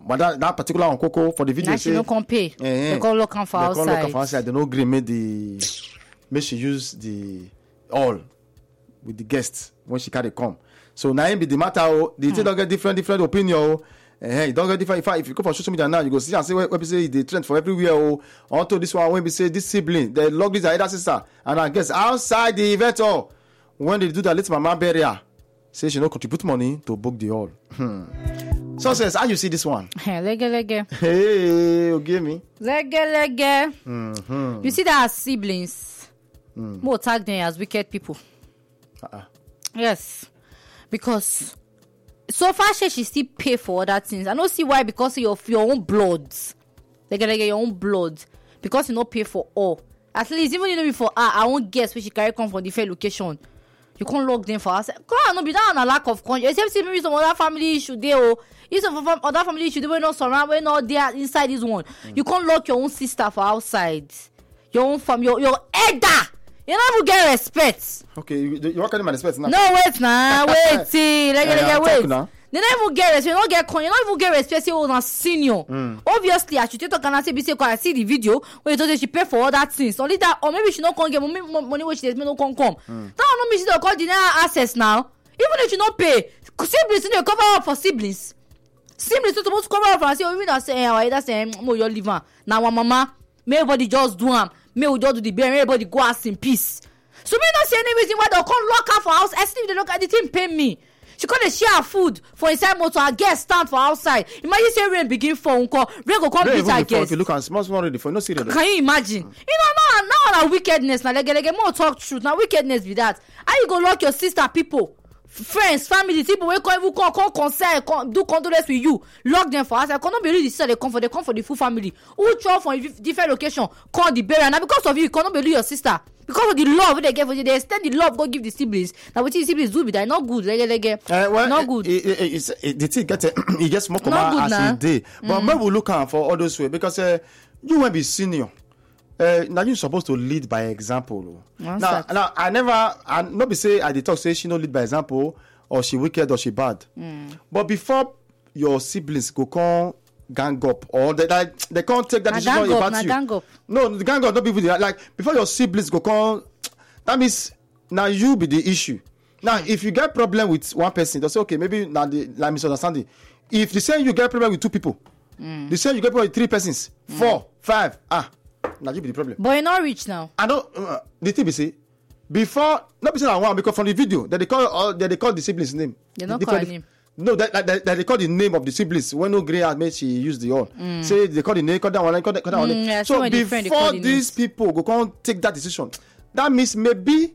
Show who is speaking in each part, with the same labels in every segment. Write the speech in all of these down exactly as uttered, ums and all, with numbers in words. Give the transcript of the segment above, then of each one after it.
Speaker 1: but that, that particular on Coco for the video.
Speaker 2: Now she no come pay. Uh, they call look for outside. They call look
Speaker 1: for outside. They no agree. Make the make she use the all with the guests when she carry come. So now be the matter. Oh, the hmm. don't get different different opinion. Oh. Uh, don't get different. If, I, if you go for social media now, you go see and say where people say the trend for everywhere. Oh, onto this one when we say this sibling, they log this either sister, and I guess outside the event. Oh, when they do that, let mama burial. Say she no contribute money to book the hall. Hmm. So says, how you see this one?
Speaker 2: Lege lege.
Speaker 1: Hey, you give me.
Speaker 2: Lege lege. Mm-hmm. You see that as siblings, mm. more tag them as wicked people. Uh-uh. Yes, because so far she, she still pay for other things. I don't see why, because of your, your own blood. Lege lege, your own blood. Because you not pay for all. At least even you know before, ah, I won't guess where she carry come from different location. You can't log them for us. Come on, no be that on a lack of conscience. Except maybe some other family issue there, or if some other family issue they were not surround, we're not there inside this one. Mm. You can't lock your own sister for outside. Your own fam, your your elder. You never get respect.
Speaker 1: Okay, you, you want to my respect now?
Speaker 2: No, wait now, wait, see, like, like, wait. Now. They don't even get respect. You don't get con. You don't even get respect. Say, oh, na senior. Mm. Obviously, I should take to say, be say, I see the video where you told her she pay for all that things. Only that, or maybe she don't come get money. Money which she does not come come. Mm. That don't mean she don't call deny access now. Even if she don't pay, siblings you know cover up for siblings. Siblings supposed to cover up for. I say, oh, even that say, eh, that say, oh, you're living now. One mama, may everybody just do am. May we just do the bear. Everybody go out in peace. So me not see any reason why they come lock her for house. I still they look at the thing pay me. She can't share food for inside motor. Her guest stand for outside. Imagine say rain begin fall. Rain go come beat her guest.
Speaker 1: If you look at small small ready for no serious.
Speaker 2: Can you imagine? Mm. You know now now na wickedness. Now like like more talk truth. Now wickedness be that. How you go lock your sister people, friends, family, people wey come even come come concern, come do condolence with you. Lock them for outside. Come not believe the sister they come for. They come for the full family. Who travel from different location call the burial. Now because of you, you cannot believe your sister. Because of the love they get for you, they extend the love God give the siblings. Now what the siblings do be that not good, like, like, uh, well, not good.
Speaker 1: It, it, it's, it, the thing get it gets more common as nah. a day. But mm. maybe we look out for all those way because uh, you won't be senior. Uh, now you're supposed to lead by example. Now, now I never, I not be say I did talk say she no lead by example or she wicked or she bad. Mm. But before your siblings go come gang up or they they, they can't take that na decision about up, you. Gang up. No, the gang up not be with you. Like before your siblings go come, that means now you be the issue. Now if you get problem with one person, they say okay maybe now the like misunderstanding. If the same you get problem with two people, mm. the same you get problem with three persons, mm. four, five, ah, now you be the problem.
Speaker 2: But you're not rich now.
Speaker 1: I don't. Uh, the thing be say before not be say that one because from the video that they call all that they call the siblings name.
Speaker 2: They not call him.
Speaker 1: No, that, that, that, that they call the name of the siblings. When no grey had made she use the all. Mm. Say they call the name, call that one, call that, call that mm, one. Yeah, so before the these people go come take that decision, that means maybe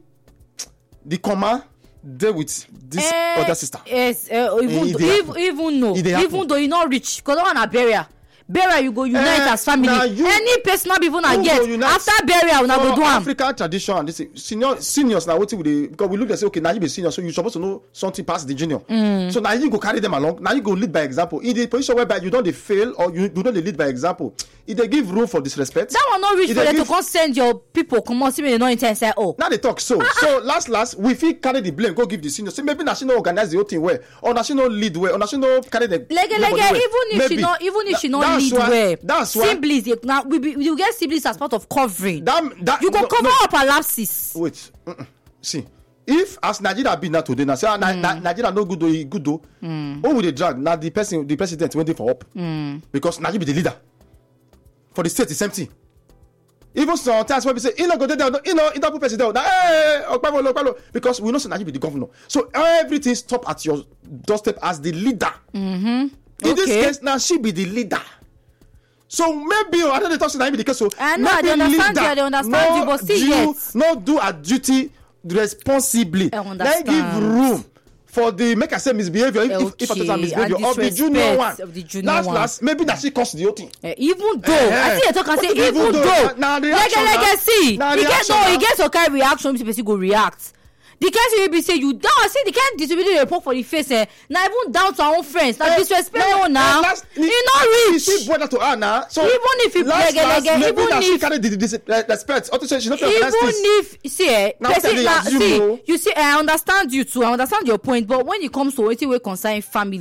Speaker 1: the comma deal with this uh, other sister.
Speaker 2: Yes, uh, even, though, even, even no, even though you're not rich, because I want a barrier. Burial you go unite uh, as family. You, any person not even I get after burial now go do am.
Speaker 1: African tradition, this senior seniors now what we because we look and say okay now you be senior so you supposed to know something past the junior. Mm. So now you go carry them along. Now you go lead by example. In the position whereby you don't they fail or you do not lead by example. If they give room for disrespect.
Speaker 2: That one not reach for them give, to come send your people come on see me no intent say oh.
Speaker 1: Now they talk so uh-uh. so last last we feel carry the blame go give the senior. So maybe national organize the whole thing well or national lead well or national carry the.
Speaker 2: Like like even if maybe. she not even if she not. Lead
Speaker 1: why,
Speaker 2: where
Speaker 1: that's why
Speaker 2: siblings they, now we be, you get siblings as part of covering
Speaker 1: that, that,
Speaker 2: you go
Speaker 1: no,
Speaker 2: cover
Speaker 1: no.
Speaker 2: up her lapses.
Speaker 1: Wait uh-uh. see if as Nigeria be now today now say mm. na, Nigeria no good though good though mm. who will they drag now the person the president went for up mm. because now you be the leader for the state the same thing even sometimes when we say you know go there you know in that president hey Okpalo Okpalo because we know say now you be the governor so everything stop at your doorstep as the leader. Mm-hmm. In okay. this case, now she be the leader. So maybe I don't know talk to be the case. So
Speaker 2: I know I understand you. I understand no you, but see
Speaker 1: yet. No do a duty responsibly. Then give room for the make I say misbehavior if okay. if, if I misbehavior of the junior one. Of the junior last one. last maybe that she cause the whole thing.
Speaker 2: Uh, even though uh, I see you talk and say even, even though. Now the reaction. Like like see. He get no he gets okay reaction. People go react. The case you be say you down, see the kind distributing the report for the face. Eh? Now even down to our own friends. Now uh, disrespect no, now. Uh, he not rich.
Speaker 1: She brought that to her now. So
Speaker 2: even if you
Speaker 1: last,
Speaker 2: like,
Speaker 1: last,
Speaker 2: like,
Speaker 1: maybe
Speaker 2: even
Speaker 1: that
Speaker 2: if
Speaker 1: she carried the, the, the respect. Also say she not
Speaker 2: even if see, eh,
Speaker 1: now,
Speaker 2: person, now
Speaker 1: you
Speaker 2: see,
Speaker 1: know.
Speaker 2: you see, I understand you too. I understand your point, but when it comes to what we concern family,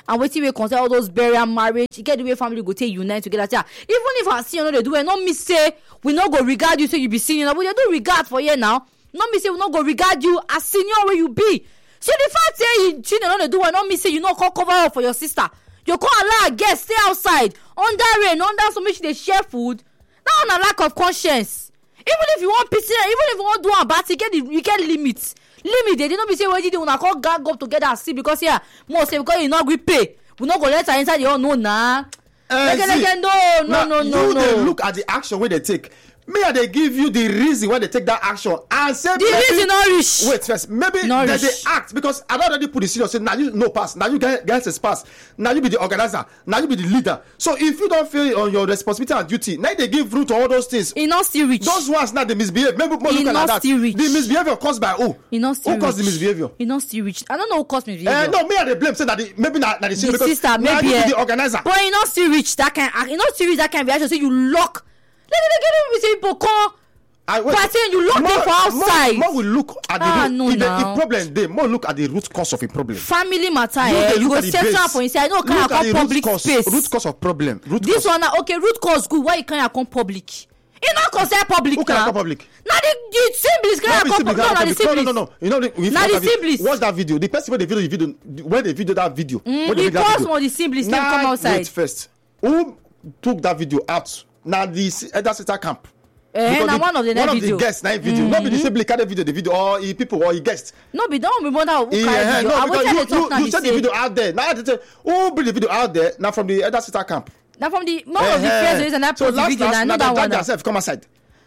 Speaker 2: and wetin wey concern all those burial marriage, e get the way family go take unite together. Say, even if our senior no dey do well, no me say we no go regard you say you be senior, but they do regard for here now. No me say we no go regard you as senior where you be. So the fact say you senior no dey do well, no me say you no come cover up for your sister. You come allow guests stay outside under rain, under so much they share food. Now on a lack of conscience. Even if you want pity, even if you want to do a bad, you get you get limits. Limit. They didn't be say what did you wanna call gang up together and see because yeah, most say because you not we pay. We not go let her inside your no nah. Uh, like,
Speaker 1: see,
Speaker 2: like, no, no, no,
Speaker 1: you
Speaker 2: no, no.
Speaker 1: They look at the action where they take. Me and they give you the reason why they take that action and say
Speaker 2: the maybe, reason not reach.
Speaker 1: Wait first, maybe they, they act because I already put the serious. Say now you no pass, now you get get a pass, now you be the organizer, now you be the leader. So if you don't feel on your responsibility and duty, now they give root to all those things.
Speaker 2: He not still reach.
Speaker 1: Those ones now they misbehave. Maybe more look at that.
Speaker 2: Reach.
Speaker 1: The misbehavior caused by who?
Speaker 2: He not still
Speaker 1: who caused
Speaker 2: reach.
Speaker 1: the misbehavior?
Speaker 2: He not still reach. I don't know who caused misbehavior.
Speaker 1: Uh, no, me and they blame say that the, maybe not the, the sister, because
Speaker 2: sister maybe
Speaker 1: uh,
Speaker 2: uh,
Speaker 1: the organizer.
Speaker 2: But he not still reach that kind. He not still reach that kind of reaction. So you lock. Let me get him. We say people come.
Speaker 1: I, wait,
Speaker 2: but saying you lock them for outside.
Speaker 1: More, more will look at the
Speaker 2: ah,
Speaker 1: root.
Speaker 2: No,
Speaker 1: if
Speaker 2: no.
Speaker 1: the, the problem they more look at the root cause of a problem.
Speaker 2: Family matter. Eh? You go settle for inside. No, can come public
Speaker 1: cause,
Speaker 2: space.
Speaker 1: Root cause of problem. Root
Speaker 2: this
Speaker 1: cause.
Speaker 2: one now, okay. Root cause good. Why you can't come public? It not concern public.
Speaker 1: Who can come public?
Speaker 2: Now the, the siblings can't come public. No, no, the siblings.
Speaker 1: No, no, no. You know, the,
Speaker 2: now the siblings.
Speaker 1: Watch that video. The person where the video, the video, where they video that video.
Speaker 2: Mm, the cause for the siblings now come outside.
Speaker 1: Wait first. Who took that video out? Now the elder sister camp.
Speaker 2: Eh, na one of the
Speaker 1: one of
Speaker 2: video.
Speaker 1: the guests na video. Mm-hmm. Not be the sibling carry video, the video or he people or he guest.
Speaker 2: No, be don't remember who carry
Speaker 1: yeah,
Speaker 2: video.
Speaker 1: No,
Speaker 2: I
Speaker 1: because
Speaker 2: you,
Speaker 1: you, you, you send the video out there. Now they say, who bring the video out there? Now from the elder sister camp.
Speaker 2: Now from the most uh, of the friends reason that
Speaker 1: so
Speaker 2: post the video.
Speaker 1: Last,
Speaker 2: now
Speaker 1: now
Speaker 2: that one.
Speaker 1: Themselves come aside.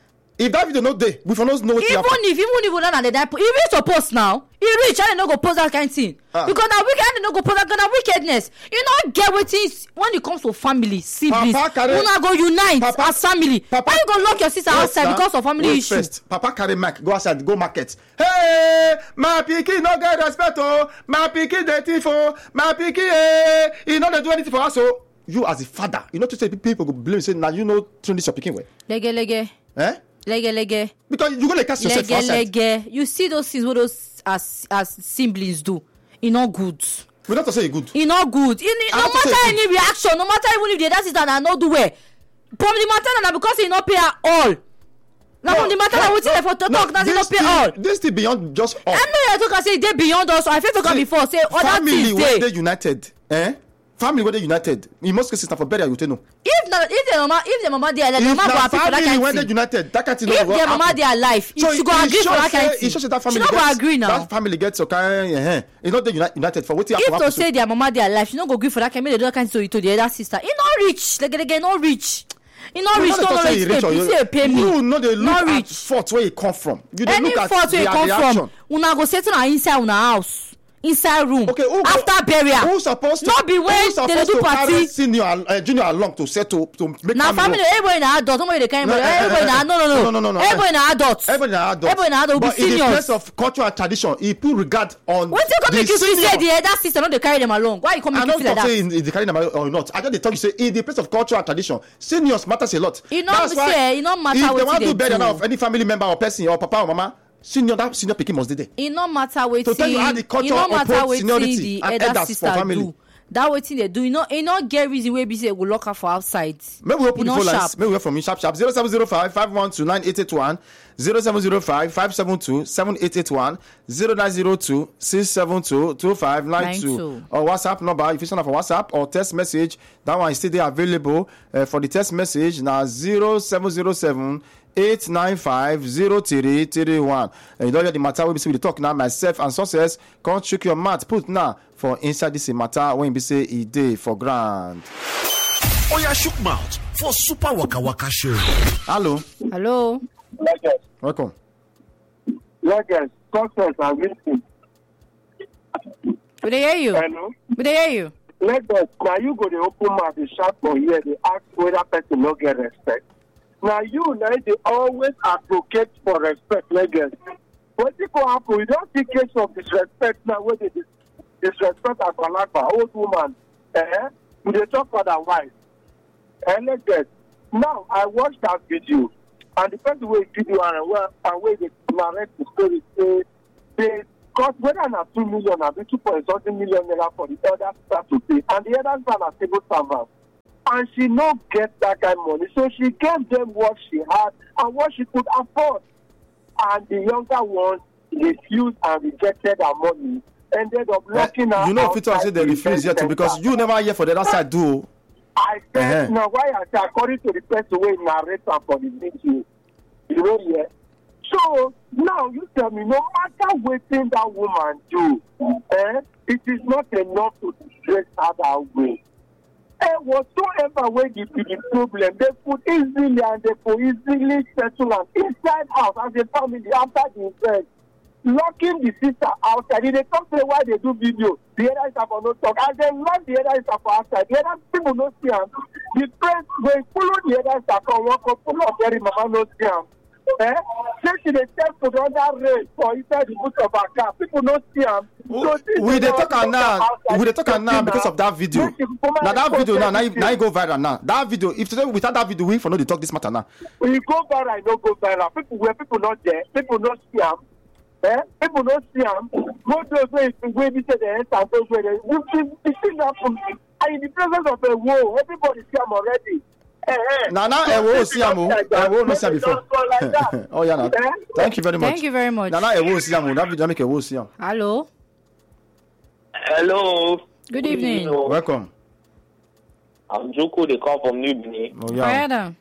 Speaker 1: If that video not there, we for not know what
Speaker 2: even if even if we don't know that he reach to post now, he reach and no go post that kind of thing uh. because now we can no go post that kind of wickedness. You know get what things when it comes to family, siblings, you not go unite Papa, as family. Papa, why you go lock your sister yes, outside because of family issue?
Speaker 1: First, Papa carry Mac go outside go market. Hey, my pikin no get respect oh, my pikin dey thief oh, my pikin eh, he no dey do anything for us oh. You as a father, you know to say people go blame say now you know train this your pikin well.
Speaker 2: Lege lege.
Speaker 1: Eh?
Speaker 2: Lege lege.
Speaker 1: Because you gonna cast yourself
Speaker 2: lege,
Speaker 1: outside.
Speaker 2: Lege. You see those things what those as as siblings do. It not good.
Speaker 1: We don't say it good.
Speaker 2: It not good. It, no matter any good. reaction, no matter even if the other sister not do well. From the matter na because he not pay at all. Now no, from the matter na wetin dey for to talk na he not pay all.
Speaker 1: This thing beyond just all.
Speaker 2: I know you talk and say they beyond us. I feel talk before say other things dey.
Speaker 1: Family wey dey united, eh? Family wey dey united. In most cases na for burial you take no.
Speaker 2: If na if the mama if the mama dey alive, the mama go happy for that kind of thing.
Speaker 1: If na family wey dey united, that kind of thing no
Speaker 2: go happen. If the mama dey alive, so she go agree for that kind of thing. She no go agree now.
Speaker 1: That family gets okay, eh? E no dey united for wetin
Speaker 2: happen. If to say their mama dey alive, she no go agree for that kind. Make they do that kind of thing to the other sister. E no reach. Like again, no reach. E no reach. No no reach. You say pay me.
Speaker 1: You no dey look at fault where e come from. You dey look at
Speaker 2: their reaction. Una go settle am inside una house. Inside room
Speaker 1: okay, who
Speaker 2: after
Speaker 1: go,
Speaker 2: burial
Speaker 1: who supposed to
Speaker 2: not be when they do party
Speaker 1: senior uh, junior along to settle to make
Speaker 2: now family know. Everybody na adult nobody dey carry money everybody na no no no
Speaker 1: no no no
Speaker 2: everybody na adult
Speaker 1: everybody na adult
Speaker 2: everybody na adult
Speaker 1: but
Speaker 2: be seniors
Speaker 1: in the place of culture and tradition he put regard on
Speaker 2: wetin come make you feel say the elder sister no dey carry them along why you come make you feel like that
Speaker 1: I don't talk say he dey carry them along or not I just dey tell you say in the place of culture and tradition seniors matters a lot
Speaker 2: e no say e no matter
Speaker 1: wetin
Speaker 2: dey do
Speaker 1: if they wan do burial of any family member or person or papa or mama senior that senior pikin must dey there.
Speaker 2: E no matter wetin
Speaker 1: to tell you how the culture uphold seniority and elders for family.
Speaker 2: Do. That wetin dey do, e no e no get reason wey be say go lock her for outside.
Speaker 1: Make we open the phone lines. Make we hear from you sharp sharp. zero seven zero five five one two nine eight eight one, zero seven zero five five seven two seven eight eight one, zero nine zero two six seven two two five nine two. Or WhatsApp number if you send for WhatsApp or text message. That one is still there available uh, for the text message. Now zero seven zero seven. eight nine five zero three three one. And you don't hear the matter when we see the talk now. Myself and success can't check your mouth. Put now for inside this matter when we say a day for grand.
Speaker 3: Oh yeah, shook mouth for Super Waka Waka show.
Speaker 1: Hello.
Speaker 2: Hello.
Speaker 4: Legends.
Speaker 1: Welcome.
Speaker 4: Legends. Success and listening.
Speaker 2: We dey hear you.
Speaker 4: Hello.
Speaker 2: We dey hear you.
Speaker 4: Legends. Now you go to open mouth, they shout for here, they ask whether person no get respect. Now you now they always advocate for respect, legends. What you go happen? We don't see case of disrespect now. Where they dis- disrespect as an old woman. Eh? We they talk for that wife. Eh, legends. Now I watched that video, and the person who video and where and where they narrate the story say they Because whether not two million or two point something million naira for the elder sister to pay, and the elder sister are civil servants, and she no get that kind of money, so she gave them what she had and what she could afford, and the younger ones refused and rejected her money, ended up locking
Speaker 1: uh,
Speaker 4: her.
Speaker 1: You know, if it's say they refuse yet, because you never hear for the other side, do.
Speaker 4: I said,
Speaker 1: uh-huh.
Speaker 4: now why I say according to the person who narrates for the video, you know, yeah. So now you tell me, no matter what thing that woman do, eh, it is not enough to dress her that way. And whatsoever way the, the problem, they could easily and they could easily settle am inside house as a family after the event. Locking the sister outside. If they talk say why they do video, the other sister for no talk. As they lock the other sister for outside, the other people no see am. The friends when follow the other sister come one come follow up very mama no see am. Eh? Say she dey tell to the other race for inside the boot of her car. People no see am.
Speaker 1: So we dey talk am now. We dey talk am now because of that video. Now that video now, now you, now you go viral now. That video, if today without that video, we for no dey talk this matter now.
Speaker 4: When you go viral, no go viral. People where people not there, people no see am. Eh? People don't see them. Go those ways where we say the enter those ways. We see that from and in the presence of a war, everybody see them already. Eh, eh.
Speaker 1: Now, now, I will see them. I will not see them before. Oh, yeah, no. eh? Thank you very much.
Speaker 2: Thank you very much.
Speaker 1: Now, now, I will see them. That video make a will see them.
Speaker 2: Hello.
Speaker 5: Hello.
Speaker 2: Good evening.
Speaker 5: Hello.
Speaker 1: Welcome.
Speaker 5: I'm Juku. They come from New Guinea.
Speaker 1: Oh, yeah.
Speaker 2: Fire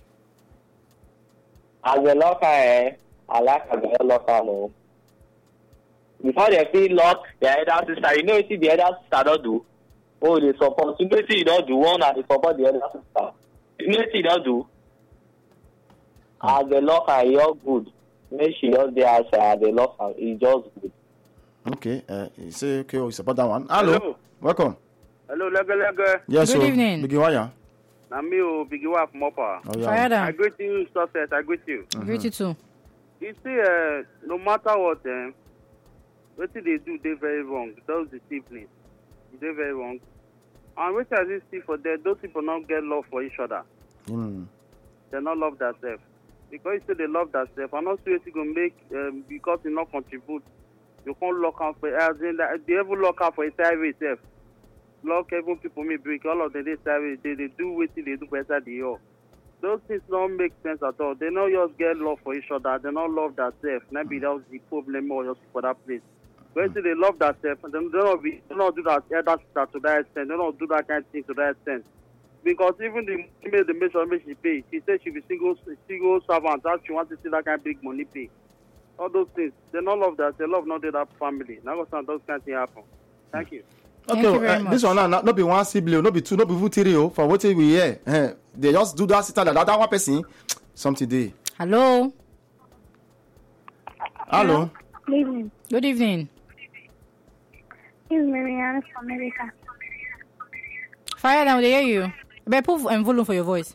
Speaker 5: As a locker, eh, I like as a locker, no. Before they feel lock the other sister, you know what the other sister don't do? Oh, they support. You know what you don't do? One and they support the other sister. You know what you don't do? As a locker, you're good. Make sure you're there as a locker. It's just good.
Speaker 1: Okay. Uh, you say, okay, oh, you support that one. Hello.
Speaker 6: Hello.
Speaker 1: Welcome.
Speaker 6: Hello, Lega Lega.
Speaker 1: Yes,
Speaker 2: Good
Speaker 1: so,
Speaker 2: evening.
Speaker 1: Biggie Wire.
Speaker 6: I'm me, Biggie Wire from Mopa.
Speaker 1: Oh, yeah.
Speaker 2: Fire
Speaker 6: I greet you, Success. I greet you.
Speaker 2: I greet you too.
Speaker 6: You see, uh, no matter what, eh, what they do, they very wrong. Those disciplines, they very wrong. And what I see for them, those people not get love for each other.
Speaker 1: Mm.
Speaker 6: They not love themselves. Because you say they love themselves, and not seriously going to make, um, because you not contribute. You can't lock out for, as in that, they ever lock out for a side itself. Lock every people may break, all of them, they, they, they do what they do better than you. Those things don't make sense at all. They don't just get love for each other. They don't love themselves. Maybe that was the problem or just for that place. When they love themselves, they don't, be, they don't do that elder sister to that extent. They don't do that kind of thing to that extent. Because even the female, the measurement she pay, she said she be single, single servant. That she wants to see that kind of big money pay. All those things. They don't love that. They love not that family. Now those kind of things happen. Thank you.
Speaker 1: Okay,
Speaker 2: Thank you very
Speaker 1: uh,
Speaker 2: much.
Speaker 1: this one now, not be one sibling, not be two, not be two, three, oh, for what we hear. Eh, they just do that sister like that, that one person, something day.
Speaker 2: Hello.
Speaker 1: Hello.
Speaker 7: Good evening.
Speaker 2: Good evening.
Speaker 7: This is Mariana from America.
Speaker 2: Fire down, they hear you. But put um, volume for your voice.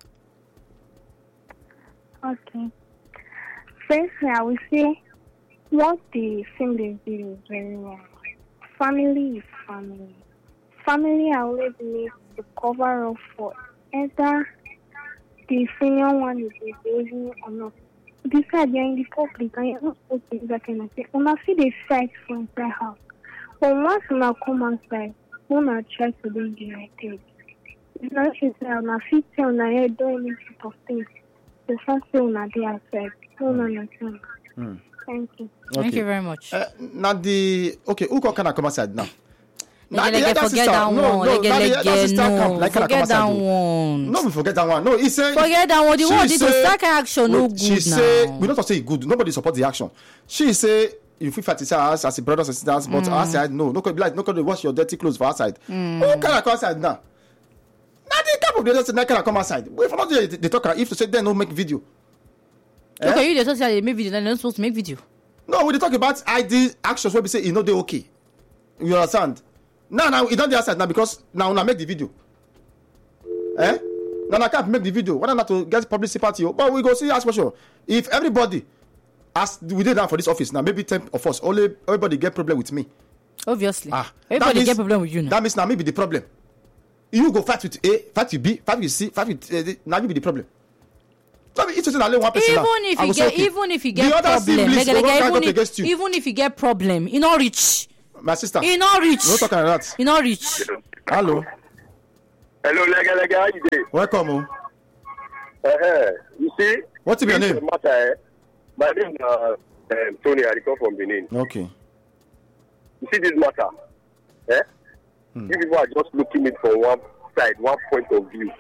Speaker 7: Okay. Firstly, I will say what the siblings do is very wrong. Family is family. Family, I always need to cover up for either the senior one is behaving or not. Besides, you're in the public and you're not supposed to do that kind of thing. When I see the fight from inside house, but once when I come outside, when I try to do the right thing, it's not just that I feel tell when I do any sort of things. The first thing when I do outside, don't understand.
Speaker 1: Mm.
Speaker 7: Thank you.
Speaker 2: Thank
Speaker 1: Okay.
Speaker 2: you very much.
Speaker 1: Uh, now the okay, who can I come outside now? Now
Speaker 2: Like, like,
Speaker 1: other
Speaker 2: forget
Speaker 1: sister-
Speaker 2: that
Speaker 1: no,
Speaker 2: one.
Speaker 1: no,
Speaker 2: Like,
Speaker 1: now the
Speaker 2: like,
Speaker 1: other sister
Speaker 2: no.
Speaker 1: come, like, can I come
Speaker 2: Forget that
Speaker 1: outside, though?
Speaker 2: one.
Speaker 1: No, we forget that one. No, he said.
Speaker 2: Forget that one. The
Speaker 1: she
Speaker 2: one did to
Speaker 1: say-
Speaker 2: start action no
Speaker 1: wait,
Speaker 2: good
Speaker 1: she
Speaker 2: now.
Speaker 1: say we not say good. Nobody support the action. She say you feel fight as as a brothers and sisters, but
Speaker 2: Mm.
Speaker 1: outside no, no could be like no could wash your dirty clothes for outside.
Speaker 2: Mm.
Speaker 1: Who can I come outside now? Now the cap of the other side, can I come outside? If not, they, they talk. If to say then no make video. Eh?
Speaker 2: Okay, you just say they make video, then they're not supposed to make video.
Speaker 1: No, we dey talk about I D actions where we say you know they okay. You understand? Now, now it don't the outside now because now now make the video. Eh? Now I can't make the video. Why not to get publicity party? But we go see ask question. If everybody, as we did now for this office now, maybe ten of us, only everybody get problem with me.
Speaker 2: Obviously.
Speaker 1: Ah, that
Speaker 2: Everybody
Speaker 1: means-
Speaker 2: get problem with you now.
Speaker 1: That means now maybe the problem. You go fight with A, fight with B, fight with C, fight with uh, now you be the problem. So it's just only one person.
Speaker 2: Even if you get, okay. even if you get problem, like, like, even, if, even if you get problem, you not rich.
Speaker 1: My sister,
Speaker 2: you not rich.
Speaker 1: No talking about that.
Speaker 2: You not rich.
Speaker 1: Hello.
Speaker 4: Hello, Lega Lega, how you doing?
Speaker 1: Welcome.
Speaker 4: Uh-huh. You see?
Speaker 1: What's your name?
Speaker 4: Matter, my name is uh, um, Tony. I come from Benin.
Speaker 1: Okay.
Speaker 4: You see this matter? Eh? Hmm. You people are just looking at it from one side, one point of view.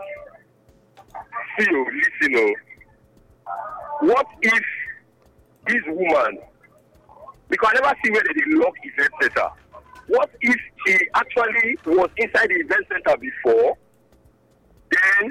Speaker 4: See, you listen. Oh. What if this woman? Because I never see where they lock event center. What if she actually was inside the event center before? Then,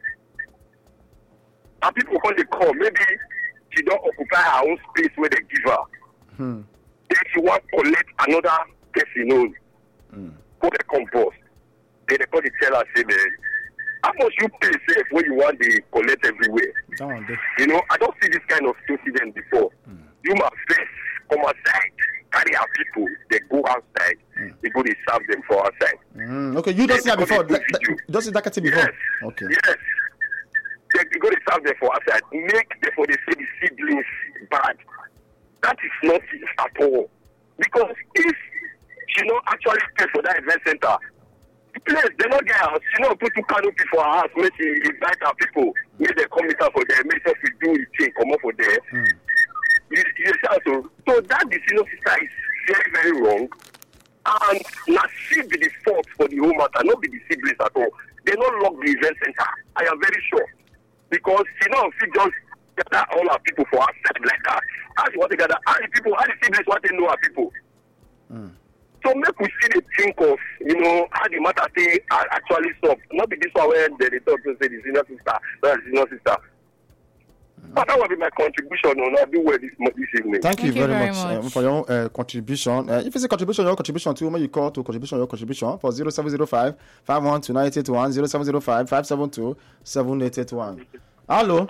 Speaker 4: and people when they come, maybe she don't occupy her own space where they give her.
Speaker 1: Hmm.
Speaker 4: Then she wants to collect another person own.
Speaker 1: Hmm.
Speaker 4: Go they compost. Then they call the teller say, man, how much you pay safe when you want the collect everywhere? You know, I don't see this kind of incident before. Hmm. You must face, come outside, carry our people, they go outside, mm. they go, they serve them for outside.
Speaker 1: Mm. Okay, you don't see that before. That, that, you don't see that before.
Speaker 4: Yes.
Speaker 1: Okay.
Speaker 4: Yes. They, they go, they serve them for outside. Make therefore they say the siblings bad. That is not it at all. Because if she not actually pay for that event center, the place they not get house, she not put two canopy for her house, make she invite her people, make they come meet her for there, make sure she do the thing, come up for there. Mm. You, you also, so that decision sister is very, very wrong. And now she be the fault for the whole matter, not be the siblings at all. They not lock the event center. I am very sure. Because she know she just gather all our people for outside like that. How she want to gather how the people, how the siblings want to know our people. Mm. So make we see the think of, you know, how the matter thing actually solved. Not be this one where they, they talk to say the senior sister, not the senior sister. But that will be my contribution on I'll do well this, this evening.
Speaker 1: Thank, Thank you, you very, very much, much. Uh, for your uh, contribution. Uh, if it's a contribution, your contribution too, when you call to contribution, your contribution for zero seven zero five, five one two, nine eight eight one, zero seven zero five, five seven two, seven eight eight one. Hello.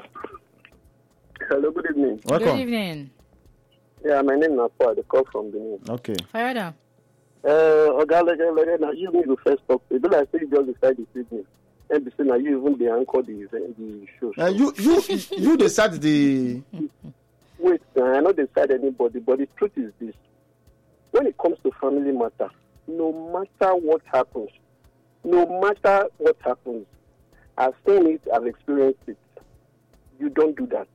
Speaker 4: Hello, good evening.
Speaker 1: Welcome.
Speaker 2: Good evening.
Speaker 4: Yeah, my name is Paul. I call from Benin.
Speaker 1: Okay.
Speaker 2: Farada.
Speaker 4: Uh, Oga, now you need to first talk. You don't like say you just decide this evening. And be now you even the anchor the the show.
Speaker 1: Uh, you you you decide the.
Speaker 4: Wait, uh, I not decide anybody, but the truth is this: when it comes to family matter, no matter what happens, no matter what happens, I've seen it, I've experienced it. You don't do that.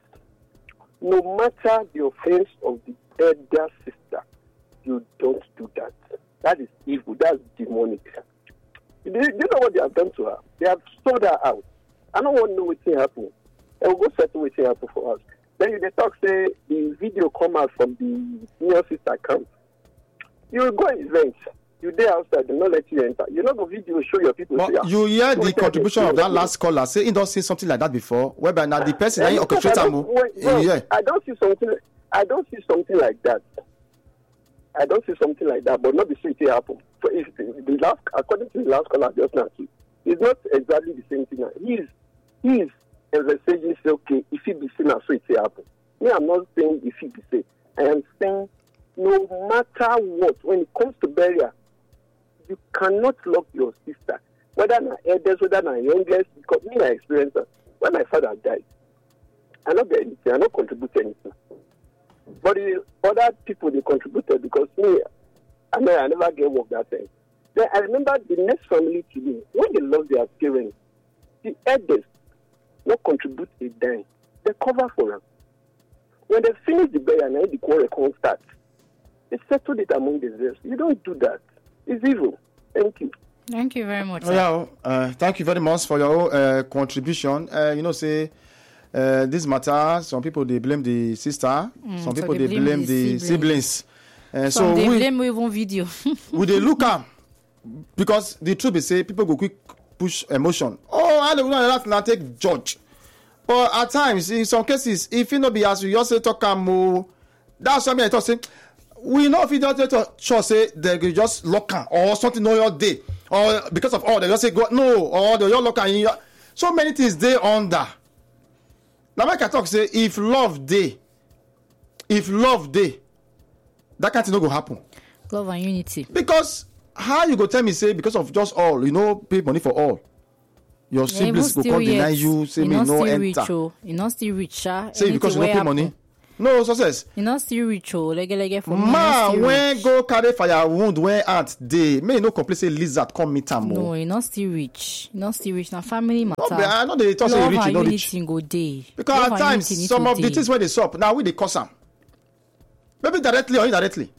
Speaker 4: No matter the offense of the elder sister, you don't do that. That is evil. That's demonic. Do you know what they have done to her? They have sold her out. I don't want to know what's happening. They will go settle what's happening for us. Then they talk, say, the video come out from the senior sister account. You will go events. You there outside, they not let you enter. You know the video show your people.
Speaker 1: But you hear the contribution of that last caller. Say he don't see something like that before. Whereby now the person that you orchestrate
Speaker 4: yeah. I don't see something. I don't see something like that. I don't see something like that, but not the same thing happen. So if the last, according to the last caller just now, it's not exactly the same thing. He's he's envisaging say, okay, if he be seen as so it happen. Me, I'm not saying if he be seen. I am saying no matter what, when it comes to burial, you cannot lock your sister, whether na eldest, whether na youngest. Because me, I experienced that when my father died, I not get anything, I not contribute anything. But the other people, they contributed because me, I mean, I never get work that time. Then I remember the next family to me, when they lost their parents, the eldest not contribute a dime. They cover for them. When they finish the burial and the quarrel can start, they settled it among themselves. You don't do that. It's evil. Thank you.
Speaker 2: Thank you very much.
Speaker 1: Oh, yeah, uh, thank you very much for your uh, contribution. Uh, you know, say, Uh, this matter, some people they blame the sister, mm, some people so they, they blame, blame the siblings. siblings. Uh,
Speaker 2: some
Speaker 1: so
Speaker 2: they
Speaker 1: we,
Speaker 2: blame even video.
Speaker 1: we they look up because the truth is say people go quick push emotion. Oh, I don't know that now take judge. But at times, in some cases, if it not be as you just say talk more, that's something I thought say we know if you don't sure say they just lock am or something no your day or because of all they just say go no or they just lock am. So many things they under. Now, make I talk say if love day, if love day, that can't no go happen.
Speaker 2: Love and unity.
Speaker 1: Because how you go tell me say because of just all, you know, pay money for all. your
Speaker 2: Yeah,
Speaker 1: siblings go come deny you, say
Speaker 2: you
Speaker 1: me
Speaker 2: not
Speaker 1: no
Speaker 2: still
Speaker 1: enter.
Speaker 2: rich, oh. You not still rich, sha.
Speaker 1: Say because you
Speaker 2: Anything
Speaker 1: no pay
Speaker 2: wey
Speaker 1: money.
Speaker 2: happen.
Speaker 1: No success.
Speaker 2: You not still rich, oh. Lege lege for me. you not
Speaker 1: Man,
Speaker 2: still
Speaker 1: when
Speaker 2: rich.
Speaker 1: go carry fire wound when ant dey, may no complain say lizard come meet am.
Speaker 2: No,
Speaker 1: oh.
Speaker 2: you not still rich. You not still rich. Now family matter.
Speaker 1: No, but I know they talk say you
Speaker 2: Love
Speaker 1: rich, you
Speaker 2: and
Speaker 1: no
Speaker 2: unity
Speaker 1: rich.
Speaker 2: go dey.
Speaker 1: Because
Speaker 2: Love
Speaker 1: at
Speaker 2: and
Speaker 1: times,
Speaker 2: unity need
Speaker 1: some
Speaker 2: to
Speaker 1: of the
Speaker 2: dey.
Speaker 1: things where they sup, now we they cause am. Maybe directly or indirectly.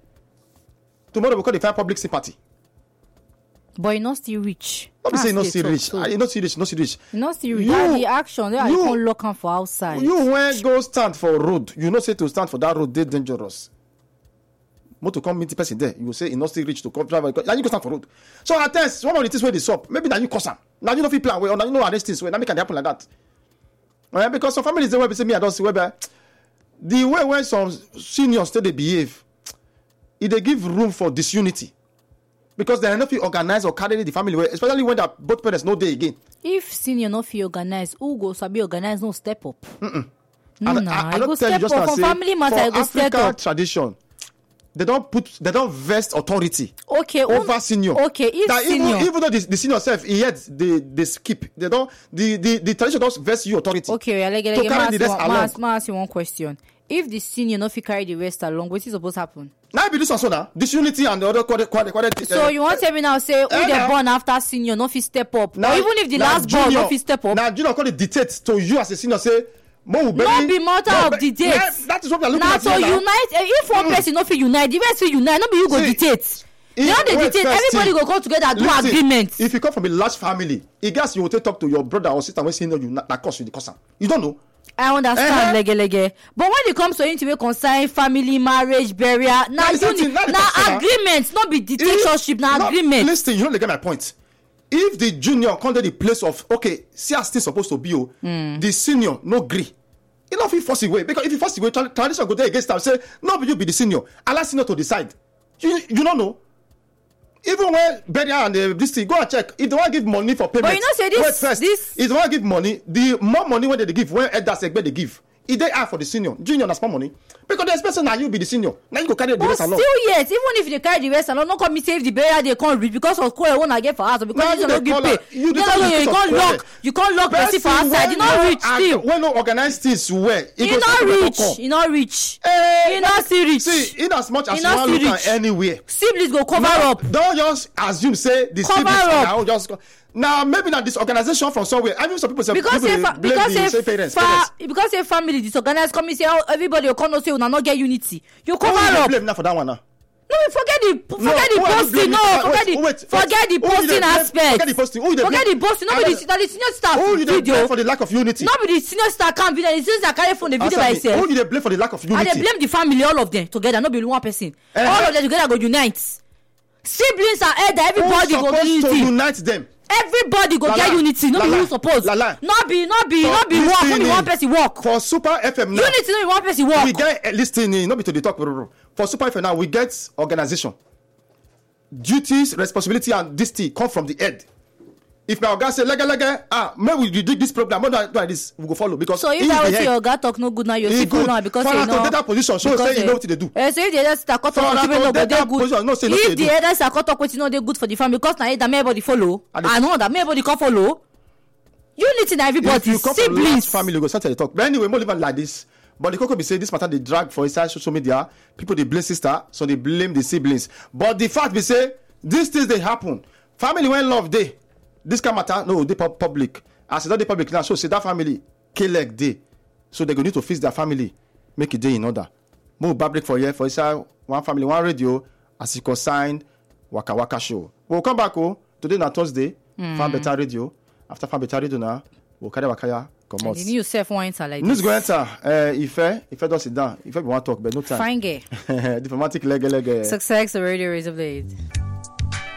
Speaker 1: Tomorrow because they find public sympathy.
Speaker 2: But you not still rich.
Speaker 1: Not be say you
Speaker 2: That's
Speaker 1: not see
Speaker 2: the
Speaker 1: rich.
Speaker 2: talk, so.
Speaker 1: You not see rich, not see rich.
Speaker 2: You not still rich.
Speaker 1: You-
Speaker 2: That the action. They are
Speaker 1: you-
Speaker 2: you lock am for outside.
Speaker 1: You when go stand for road, you know say to stand for that road, they dangerous. Motor come meet the person there, you will say you not still rich to come drive. Now you go stand for road. So at times, one of the things where they sup, maybe now you cause am. Now you know fit plan well, or now you know arrange things well. Now make it happen like that. Eh, because some families they will say me I don't see where the way when some seniors still they behave, it they give room for disunity. Because they are not fit organize or carry the family well, especially when that both parents know they again.
Speaker 2: If senior no fit organize, who go sabi organize no step up. Mm-mm. No,
Speaker 1: And
Speaker 2: nah,
Speaker 1: I, I
Speaker 2: I
Speaker 1: don't
Speaker 2: go
Speaker 1: tell you
Speaker 2: step
Speaker 1: just
Speaker 2: up
Speaker 1: now
Speaker 2: for
Speaker 1: say,
Speaker 2: family matter. I
Speaker 1: for
Speaker 2: go step
Speaker 1: African
Speaker 2: up.
Speaker 1: tradition, they don't put, they don't vest authority
Speaker 2: Okay,
Speaker 1: over
Speaker 2: um,
Speaker 1: senior.
Speaker 2: Okay, if
Speaker 1: that
Speaker 2: senior,
Speaker 1: even even though the, the senior self, he yet they they skip. They don't the the, the tradition does vest you authority.
Speaker 2: okay, yeah, like,
Speaker 1: to
Speaker 2: like,
Speaker 1: carry the rest along.
Speaker 2: ask, ask you one question. If the senior no fit carry the rest along, what is supposed to happen?
Speaker 1: Now be this one so now disunity and the other quality quality.
Speaker 2: So you want to tell me now say who
Speaker 1: eh,
Speaker 2: they
Speaker 1: now-
Speaker 2: born after senior no fit step up?
Speaker 1: now,
Speaker 2: or even if the
Speaker 1: now
Speaker 2: last born no
Speaker 1: junior-
Speaker 2: fit step up?
Speaker 1: Now junior call it dictate to you as a senior say. Mo
Speaker 2: No be matter
Speaker 1: no,
Speaker 2: of
Speaker 1: but-
Speaker 2: the date.
Speaker 1: Now, that is what we are looking
Speaker 2: Now
Speaker 1: at
Speaker 2: to
Speaker 1: here now.
Speaker 2: unite, eh, if one
Speaker 1: Mm.
Speaker 2: person no fit unite, the rest fit unite. No be you go
Speaker 1: See,
Speaker 2: dictate. You
Speaker 1: If-
Speaker 2: know they
Speaker 1: wait,
Speaker 2: dictate.
Speaker 1: first
Speaker 2: Everybody
Speaker 1: thing,
Speaker 2: go come together do
Speaker 1: listen,
Speaker 2: agreement.
Speaker 1: If you come from a large family, it guess you will take talk to your brother or sister when senior you na cause you the cause am. You don't know.
Speaker 2: I understand,
Speaker 1: Eh-heh.
Speaker 2: lege lege. But when it comes to anything wey concern family, marriage, burial, na
Speaker 1: Now, the same
Speaker 2: uni-
Speaker 1: thing, now the
Speaker 2: na
Speaker 1: person,
Speaker 2: agreement, no be dictatorship, na
Speaker 1: no,
Speaker 2: agreement.
Speaker 1: Listen, you don't get my point. If the junior come to the place of okay, see as things supposed to be, oh,
Speaker 2: Mm.
Speaker 1: the senior no gree. You know if you force away because if you force away, tra- tradition go there against them. Say no, but you be the senior. Allow senior to decide. You you don't know. Even when burial and uh, this thing, go and check. If they want give money for payment,
Speaker 2: But you know, say this-
Speaker 1: wait first.
Speaker 2: this-
Speaker 1: If they want give money, the more money when they give, when elders expect they give, if they are for the senior, junior na small money because the expect now you be the senior. Now you go carry the
Speaker 2: But
Speaker 1: rest
Speaker 2: still
Speaker 1: along.
Speaker 2: yes, even if they carry the rest along, no come me say if the burial they can't reach because of quarrel one I get for house or because
Speaker 1: Now
Speaker 2: you
Speaker 1: you
Speaker 2: no
Speaker 1: dey
Speaker 2: give
Speaker 1: call
Speaker 2: pay.
Speaker 1: her- you
Speaker 2: You
Speaker 1: dey
Speaker 2: no
Speaker 1: call
Speaker 2: go
Speaker 1: her
Speaker 2: you
Speaker 1: because
Speaker 2: can't
Speaker 1: of
Speaker 2: lock,
Speaker 1: quarrel.
Speaker 2: you can't lock person for outside. You not reach still.
Speaker 1: When no organize things well,
Speaker 2: You
Speaker 1: go
Speaker 2: not
Speaker 1: start to dey
Speaker 2: reach.
Speaker 1: talk.
Speaker 2: You not reach.
Speaker 1: Eh,
Speaker 2: You not see reach.
Speaker 1: See, in as much as
Speaker 2: You
Speaker 1: you
Speaker 2: not
Speaker 1: want
Speaker 2: see
Speaker 1: look
Speaker 2: reach.
Speaker 1: at anywhere.
Speaker 2: Siblings go cover
Speaker 1: No,
Speaker 2: up.
Speaker 1: Don't just assume say the
Speaker 2: Cover
Speaker 1: siblings
Speaker 2: up.
Speaker 1: now just go- now maybe not this organization from somewhere. I mean some people say
Speaker 2: Because
Speaker 1: people
Speaker 2: say
Speaker 1: dey
Speaker 2: fa-
Speaker 1: blame
Speaker 2: because
Speaker 1: the
Speaker 2: say
Speaker 1: say parents.
Speaker 2: fa-
Speaker 1: parents.
Speaker 2: because say family disorganized come and say oh, everybody will come no say una no get unity. You
Speaker 1: Who
Speaker 2: cover
Speaker 1: you dey
Speaker 2: up.
Speaker 1: blame now for that one now?
Speaker 2: No, forget the forget
Speaker 1: No,
Speaker 2: the
Speaker 1: who are you
Speaker 2: posting.
Speaker 1: blaming?
Speaker 2: No,
Speaker 1: Wait,
Speaker 2: forget the
Speaker 1: wait, wait.
Speaker 2: forget the
Speaker 1: Who you dey
Speaker 2: posting
Speaker 1: blame?
Speaker 2: aspect.
Speaker 1: Forget the posting. Who you dey
Speaker 2: Forget
Speaker 1: blame?
Speaker 2: the posting. No
Speaker 1: I
Speaker 2: be
Speaker 1: mean,
Speaker 2: the na the senior staff
Speaker 1: Who you dey
Speaker 2: video.
Speaker 1: blame for the lack of unity?
Speaker 2: No be the senior staff can video. The senior staff carry phone the video by
Speaker 1: Answer me. Who
Speaker 2: itself.
Speaker 1: you dey blame for the lack of
Speaker 2: And
Speaker 1: unity?
Speaker 2: they blame the family, all of them together. No be only one person.
Speaker 1: Eh,
Speaker 2: All
Speaker 1: eh.
Speaker 2: of them together go unite. Siblings are elder.
Speaker 1: Who
Speaker 2: Everybody go
Speaker 1: supposed
Speaker 2: get
Speaker 1: to
Speaker 2: unity.
Speaker 1: unite them?
Speaker 2: Everybody go
Speaker 1: La
Speaker 2: get
Speaker 1: la.
Speaker 2: unity. No
Speaker 1: La
Speaker 2: be
Speaker 1: la.
Speaker 2: who suppose.
Speaker 1: La la.
Speaker 2: No be no be
Speaker 1: For
Speaker 2: no be work. Only
Speaker 1: listening.
Speaker 2: one person work.
Speaker 1: For Super F M now.
Speaker 2: Unity no be one person work.
Speaker 1: We get uh, listening, not be to the talk. For Super F M now, we get organization. Duties, responsibility, and this thing come from the head. If my oga say lega lega, ah, maybe we dig this program, more than like this, we go follow because
Speaker 2: So if
Speaker 1: he is
Speaker 2: that
Speaker 1: the
Speaker 2: was
Speaker 1: head.
Speaker 2: your oga talk no good now, you
Speaker 1: He
Speaker 2: still
Speaker 1: good.
Speaker 2: follow am because
Speaker 1: For
Speaker 2: you
Speaker 1: her to
Speaker 2: know.
Speaker 1: take that position, so
Speaker 2: because
Speaker 1: say you know what they do.
Speaker 2: Eh, so if the elders start cut
Speaker 1: For
Speaker 2: talk
Speaker 1: her
Speaker 2: wetin no
Speaker 1: to
Speaker 2: go
Speaker 1: take
Speaker 2: dey
Speaker 1: that
Speaker 2: good.
Speaker 1: position, no say no what
Speaker 2: If
Speaker 1: they
Speaker 2: the
Speaker 1: do.
Speaker 2: elders start cut talk wetin no dey good for the family because na that make everybody follow.
Speaker 1: And the-
Speaker 2: I know that make everybody come follow. Unity na
Speaker 1: If
Speaker 2: everybody.
Speaker 1: you come from large
Speaker 2: Siblings.
Speaker 1: family, you go start to talk. But anyway, more even like this. But the cocoa be say this matter they drag for inside social media. People they blame sister, so they blame the siblings. But the fact be say these things they happen. Family when love day. This kind of matter no they pub- public. As it's not the public now, so say that family kill like day. So they go need to fix their family, make it day in order. Move back break for here for inside one family, one radio, as it signed Waka Waka show. We'll come back oh today na Thursday. Mm. Farm Better Radio. After Farm Better Radio now, we'll carry Wakaya come out.
Speaker 2: The new self one enter like
Speaker 1: News
Speaker 2: this.
Speaker 1: go enter. Uh, Ife, Ife don't sit down. Ife we want talk, but no time.
Speaker 2: Fine girl.
Speaker 1: Diplomatic leg leg.
Speaker 2: Success the radio razor blade.